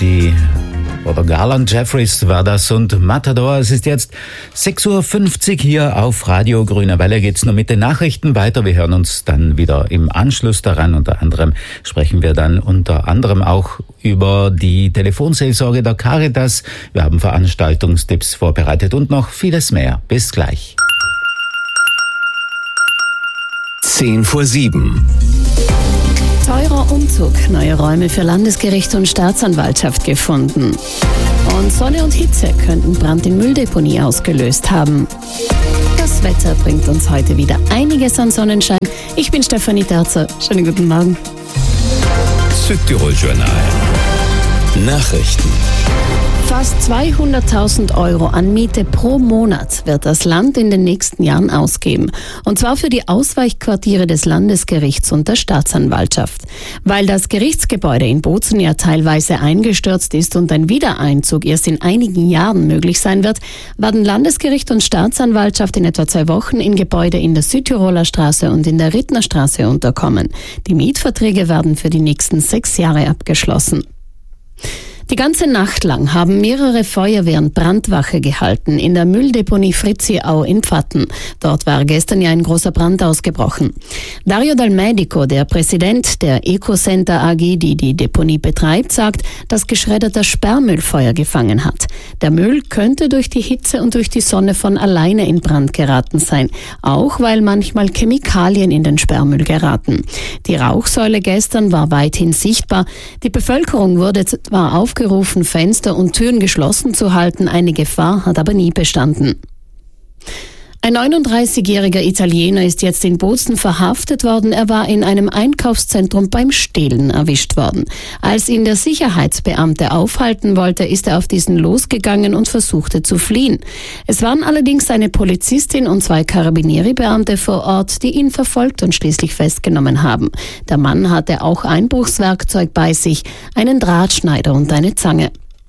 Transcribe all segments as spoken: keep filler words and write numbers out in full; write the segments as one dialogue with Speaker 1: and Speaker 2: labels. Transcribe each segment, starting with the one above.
Speaker 1: die oder Garland Jeffries war das und Matador. Es ist jetzt sechs Uhr fünfzig hier auf Radio Grüne Welle. Geht's nur mit den Nachrichten weiter. Wir hören uns dann wieder im Anschluss daran. Unter anderem sprechen wir dann unter anderem auch über die Telefonseelsorge der Caritas. Wir haben Veranstaltungstipps vorbereitet und noch vieles mehr. Bis gleich.
Speaker 2: Zehn vor sieben.
Speaker 3: Teurer Umzug, neue Räume für Landesgericht und Staatsanwaltschaft gefunden. Und Sonne und Hitze könnten Brand in Mülldeponie ausgelöst haben. Das Wetter bringt uns heute wieder einiges an Sonnenschein. Ich bin Stefanie Terzer. Schönen guten Morgen.
Speaker 2: Südtirol Journal. Nachrichten.
Speaker 3: Fast zweihunderttausend Euro an Miete pro Monat wird das Land in den nächsten Jahren ausgeben. Und zwar für die Ausweichquartiere des Landesgerichts und der Staatsanwaltschaft. Weil das Gerichtsgebäude in Bozen ja teilweise eingestürzt ist und ein Wiedereinzug erst in einigen Jahren möglich sein wird, werden Landesgericht und Staatsanwaltschaft in etwa zwei Wochen in Gebäude in der Südtiroler Straße und in der Rittnerstraße unterkommen. Die Mietverträge werden für die nächsten sechs Jahre abgeschlossen. Die ganze Nacht lang haben mehrere Feuerwehren Brandwache gehalten in der Mülldeponie Fritziau in Pfatten. Dort war gestern ja ein großer Brand ausgebrochen. Dario Dal Medico, der Präsident der Ecocenter A G, die die Deponie betreibt, sagt, dass geschredderter Sperrmüll Feuer gefangen hat. Der Müll könnte durch die Hitze und durch die Sonne von alleine in Brand geraten sein, auch weil manchmal Chemikalien in den Sperrmüll geraten. Die Rauchsäule gestern war weithin sichtbar. Die Bevölkerung wurde zwar aufgerufen, Fenster und Türen geschlossen zu halten. Eine Gefahr hat aber nie bestanden. Ein neununddreißigjähriger Italiener ist jetzt in Bozen verhaftet worden. Er war in einem Einkaufszentrum beim Stehlen erwischt worden. Als ihn der Sicherheitsbeamte aufhalten wollte, ist er auf diesen losgegangen und versuchte zu fliehen. Es waren allerdings eine Polizistin und zwei Carabinieri-Beamte vor Ort, die ihn verfolgt und schließlich festgenommen haben. Der Mann hatte auch Einbruchswerkzeug bei sich, einen Drahtschneider und eine Zange.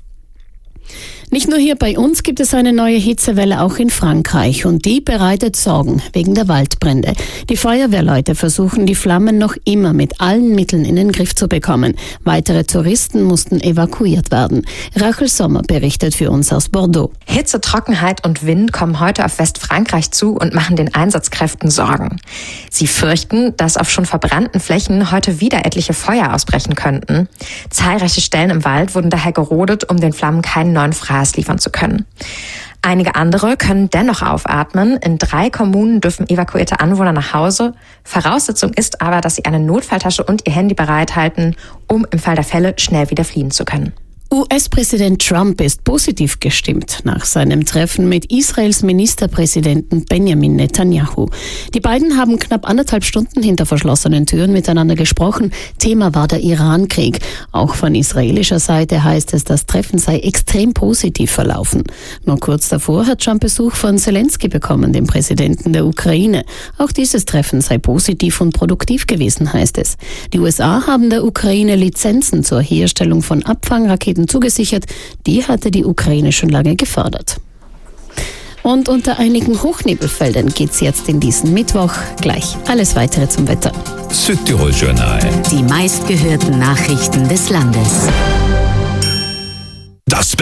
Speaker 3: Nicht nur hier bei uns gibt es eine neue Hitzewelle, auch in Frankreich, und die bereitet Sorgen wegen der Waldbrände. Die Feuerwehrleute versuchen, die Flammen noch immer mit allen Mitteln in den Griff zu bekommen. Weitere Touristen mussten evakuiert werden. Rachel Sommer berichtet für uns aus Bordeaux.
Speaker 4: Hitze, Trockenheit und Wind kommen heute auf Westfrankreich zu und machen den Einsatzkräften Sorgen. Sie fürchten, dass auf schon verbrannten Flächen heute wieder etliche Feuer ausbrechen könnten. Zahlreiche Stellen im Wald wurden daher gerodet, um den Flammen keinen neuen Fraß liefern zu können. Einige andere können dennoch aufatmen. In drei Kommunen dürfen evakuierte Anwohner nach Hause. Voraussetzung ist aber, dass sie eine Notfalltasche und ihr Handy bereithalten, um im Fall der Fälle schnell wieder fliehen zu können.
Speaker 3: U S-Präsident Trump ist positiv gestimmt nach seinem Treffen mit Israels Ministerpräsidenten Benjamin Netanyahu. Die beiden haben knapp anderthalb Stunden hinter verschlossenen Türen miteinander gesprochen. Thema war der Iran-Krieg. Auch von israelischer Seite heißt es, das Treffen sei extrem positiv verlaufen. Nur kurz davor hat Trump Besuch von Zelensky bekommen, dem Präsidenten der Ukraine. Auch dieses Treffen sei positiv und produktiv gewesen, heißt es. Die U S A haben der Ukraine Lizenzen zur Herstellung von Abfangraketen zugesichert. Die hatte die Ukraine schon lange gefordert. Und unter einigen Hochnebelfeldern geht's jetzt in diesen Mittwoch. Gleich alles weitere zum Wetter.
Speaker 2: Südtirol Journal.
Speaker 5: Die meistgehörten Nachrichten des Landes.
Speaker 2: Das